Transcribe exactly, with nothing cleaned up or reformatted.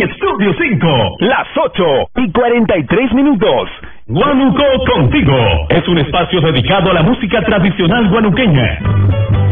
Estudio cinco, las ocho y cuarenta y tres minutos. Guanuco Contigo es un espacio dedicado a la música tradicional guanuqueña.